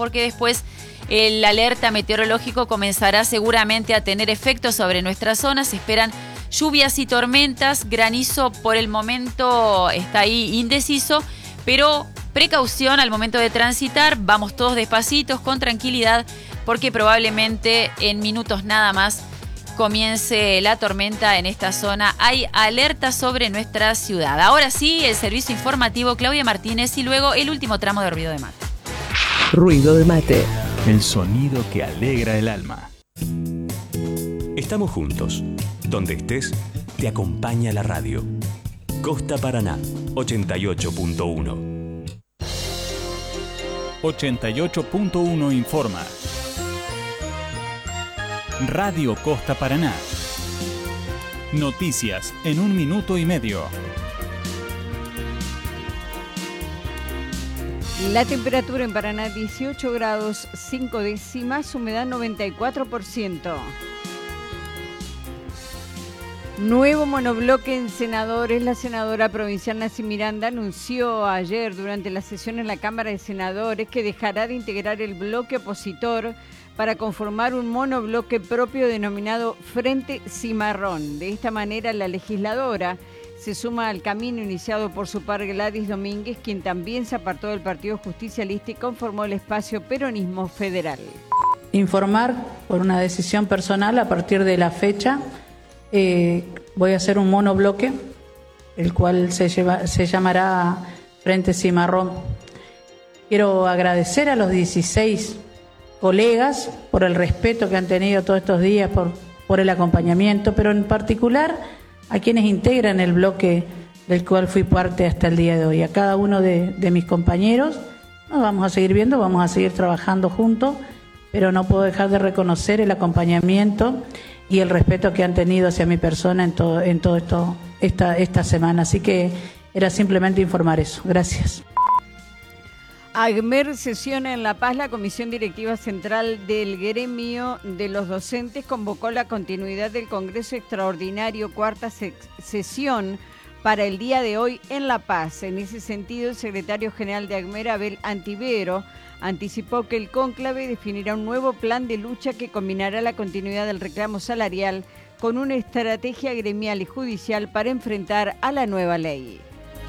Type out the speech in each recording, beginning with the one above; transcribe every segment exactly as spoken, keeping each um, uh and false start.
porque después el alerta meteorológico comenzará seguramente a tener efectos sobre nuestra zona. Se esperan lluvias y tormentas, granizo por el momento está ahí indeciso, pero precaución al momento de transitar, vamos todos despacitos, con tranquilidad, porque probablemente en minutos nada más comience la tormenta en esta zona. Hay alerta sobre nuestra ciudad. Ahora sí, el servicio informativo, Claudia Martínez, y luego el último tramo de Ruido de Mate. Ruido de Mate. El sonido que alegra el alma. Estamos juntos. Donde estés, te acompaña la radio. Costa Paraná, ochenta y ocho punto uno. ochenta y ocho punto uno informa. Radio Costa Paraná. Noticias en un minuto y medio. La temperatura en Paraná dieciocho grados cinco décimas, humedad noventa y cuatro por ciento. Nuevo monobloque en senadores. La senadora provincial Nancy Miranda anunció ayer durante la sesión en la Cámara de Senadores que dejará de integrar el bloque opositor para conformar un monobloque propio denominado Frente Cimarrón. De esta manera, la legisladora se suma al camino iniciado por su par Gladys Domínguez, quien también se apartó del Partido Justicialista y conformó el espacio Peronismo Federal. Informar por una decisión personal a partir de la fecha. Eh, voy a hacer un monobloque, el cual se, lleva, se llamará Frente Cimarrón. Quiero agradecer a los dieciséis colegas por el respeto que han tenido todos estos días, por, por el acompañamiento, pero en particular a quienes integran el bloque del cual fui parte hasta el día de hoy. A cada uno de, de mis compañeros nos vamos a seguir viendo, vamos a seguir trabajando juntos, pero no puedo dejar de reconocer el acompañamiento y el respeto que han tenido hacia mi persona en todo, en todo esto, esta, esta semana. Así que era simplemente informar eso. Gracias. AGMER sesiona en La Paz. La Comisión Directiva Central del Gremio de los Docentes convocó la continuidad del Congreso Extraordinario, cuarta se- sesión, para el día de hoy en La Paz. En ese sentido, el secretario general de AGMER, Abel Antivero, anticipó que el cónclave definirá un nuevo plan de lucha que combinará la continuidad del reclamo salarial con una estrategia gremial y judicial para enfrentar a la nueva ley.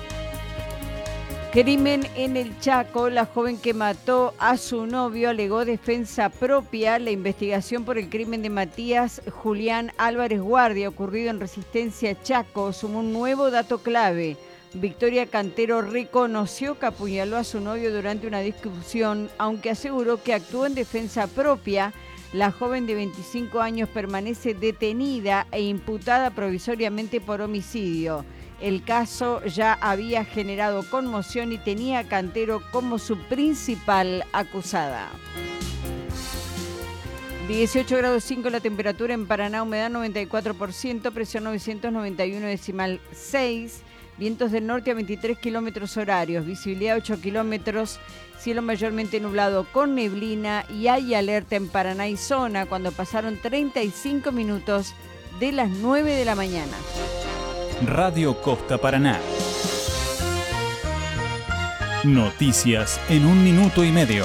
Crimen en el Chaco. La joven que mató a su novio alegó defensa propia. La investigación por el crimen de Matías Julián Álvarez Guardia, ocurrido en Resistencia Chaco, sumó un nuevo dato clave. Victoria Cantero reconoció que apuñaló a su novio durante una discusión, aunque aseguró que actuó en defensa propia. La joven de veinticinco años permanece detenida e imputada provisoriamente por homicidio. El caso ya había generado conmoción y tenía a Cantero como su principal acusada. dieciocho grados cinco la temperatura en Paraná, humedad noventa y cuatro por ciento, presión novecientos noventa y uno decimal seis, vientos del norte a veintitrés kilómetros horarios, visibilidad ocho kilómetros, cielo mayormente nublado con neblina y hay alerta en Paraná y zona cuando pasaron treinta y cinco minutos de las nueve de la mañana. Radio Costa Paraná. Noticias en un minuto y medio.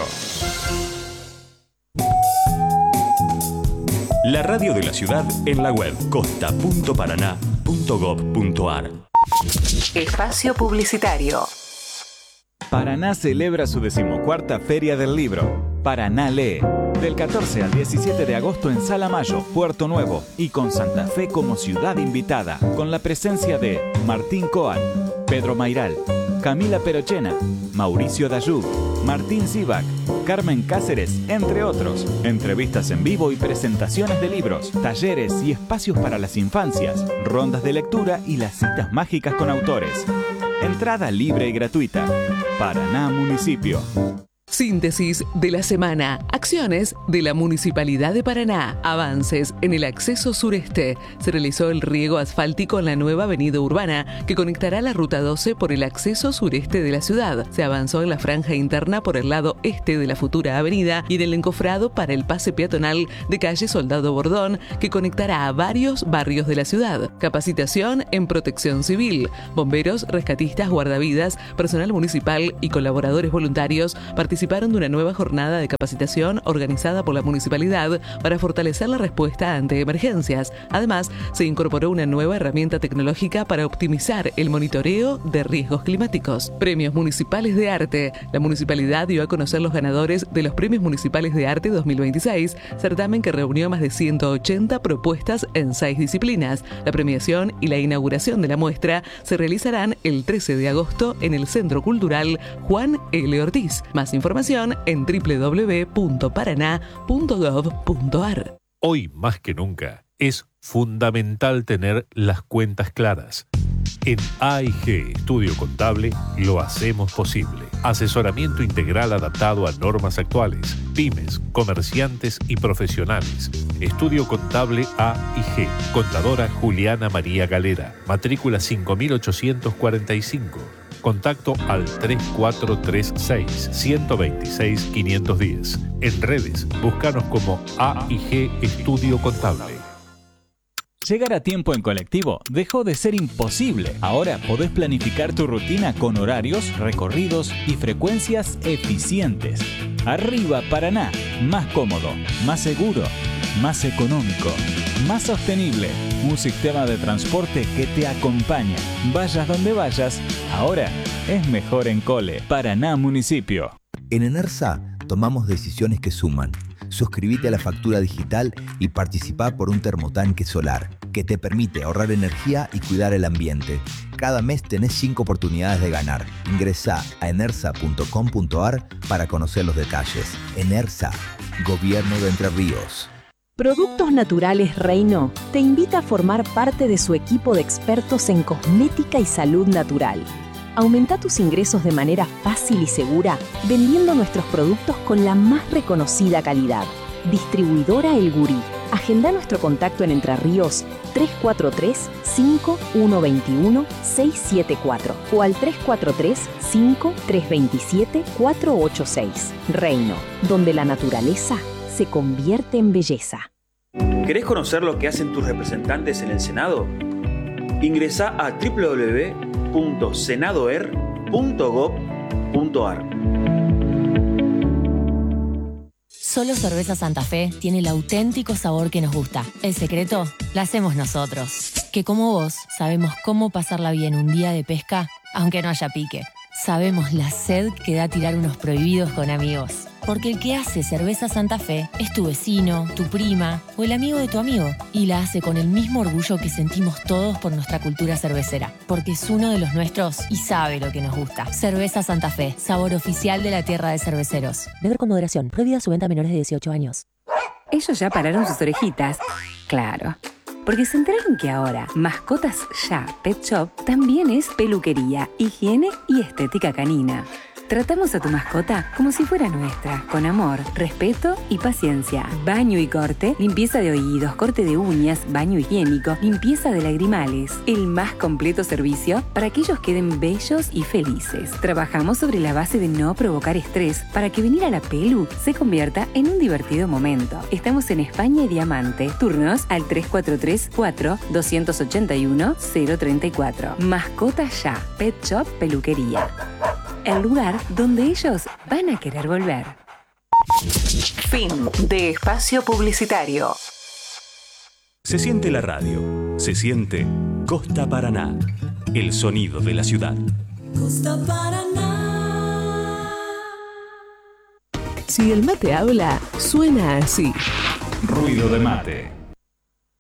La radio de la ciudad en la web costa punto paraná punto gob punto ar. Espacio publicitario. Paraná celebra su decimocuarta Feria del Libro. Paraná lee. Del catorce al diecisiete de agosto en Sala Mayo, Puerto Nuevo, y con Santa Fe como ciudad invitada, con la presencia de Martín Coan, Pedro Mairal, Camila Perochena, Mauricio Dayub, Martín Zivac, Carmen Cáceres, entre otros. Entrevistas en vivo y presentaciones de libros, talleres y espacios para las infancias, rondas de lectura y las citas mágicas con autores. Entrada libre y gratuita. Paraná Municipio. Síntesis de la semana. Acciones de la Municipalidad de Paraná. Avances en el acceso sureste. Se realizó el riego asfáltico en la nueva avenida urbana que conectará la ruta doce por el acceso sureste de la ciudad. Se avanzó en la franja interna por el lado este de la futura avenida y en el encofrado para el pase peatonal de calle Soldado Bordón que conectará a varios barrios de la ciudad. Capacitación en protección civil. Bomberos, rescatistas, guardavidas, personal municipal y colaboradores voluntarios participaron participaron de una nueva jornada de capacitación organizada por la municipalidad para fortalecer la respuesta ante emergencias. Además, se incorporó una nueva herramienta tecnológica para optimizar el monitoreo de riesgos climáticos. Premios Municipales de Arte. La municipalidad dio a conocer los ganadores de los Premios Municipales de Arte dos mil veintiséis, certamen que reunió más de ciento ochenta propuestas en seis disciplinas. La premiación y la inauguración de la muestra se realizarán el trece de agosto en el Centro Cultural Juan L. Ortiz. Más información en doble u doble u doble u punto paraná punto gov punto ar. Hoy más que nunca es fundamental tener las cuentas claras. En A I G Estudio Contable lo hacemos posible. Asesoramiento integral adaptado a normas actuales, pymes, comerciantes y profesionales. Estudio Contable A I G. Contadora Juliana María Galera. Matrícula cinco mil ochocientos cuarenta y cinco. Contacto al tres cuatro tres seis, uno dos seis, cinco uno cero. En redes, búscanos como A I G Estudio Contable. Llegar a tiempo en colectivo dejó de ser imposible. Ahora podés planificar tu rutina con horarios, recorridos y frecuencias eficientes. Arriba Paraná, más cómodo, más seguro, más económico, más sostenible. Un sistema de transporte que te acompaña. Vayas donde vayas, ahora es mejor en Cole. Paraná Municipio. En Enersa tomamos decisiones que suman. Suscríbete a la factura digital y participá por un termotanque solar que te permite ahorrar energía y cuidar el ambiente. Cada mes tenés cinco oportunidades de ganar. Ingresá a enersa punto com punto ar para conocer los detalles. Enersa, Gobierno de Entre Ríos. Productos Naturales Reino te invita a formar parte de su equipo de expertos en cosmética y salud natural. Aumenta tus ingresos de manera fácil y segura vendiendo nuestros productos con la más reconocida calidad. Distribuidora El Gurí. Agenda nuestro contacto en Entre Ríos tres cuatro tres, cinco uno dos uno, seis siete cuatro o al tres cuatro tres, cinco tres dos siete, cuatro ocho seis. Reino, donde la naturaleza se convierte en belleza. ¿Querés conocer lo que hacen tus representantes en el Senado? Ingresá a doble u doble u doble u punto senadoer punto gov punto ar. Solo Cerveza Santa Fe tiene el auténtico sabor que nos gusta. El secreto lo hacemos nosotros, que como vos sabemos cómo pasarla bien un día de pesca, aunque no haya pique. Sabemos la sed que da tirar unos prohibidos con amigos. Porque el que hace Cerveza Santa Fe es tu vecino, tu prima o el amigo de tu amigo. Y la hace con el mismo orgullo que sentimos todos por nuestra cultura cervecera. Porque es uno de los nuestros y sabe lo que nos gusta. Cerveza Santa Fe, sabor oficial de la tierra de cerveceros. Beber con moderación. Prohibida su venta a menores de dieciocho años. Ellos ya pararon sus orejitas. Claro. Porque se enteraron que ahora Mascotas Ya Pet Shop también es peluquería, higiene y estética canina. Tratamos a tu mascota como si fuera nuestra, con amor, respeto y paciencia. Baño y corte, limpieza de oídos, corte de uñas, baño higiénico, limpieza de lagrimales. El más completo servicio para que ellos queden bellos y felices. Trabajamos sobre la base de no provocar estrés para que venir a la pelu se convierta en un divertido momento. Estamos en España y Diamante. Turnos al tres cuatro tres, cuatro, dos ocho uno, cero tres cuatro. Mascotas Ya, Pet Shop Peluquería. El lugar donde ellos van a querer volver. Fin de espacio publicitario. Se siente la radio, se siente Costa Paraná, el sonido de la ciudad. Costa Paraná. Si el mate habla, suena así. Ruido de mate.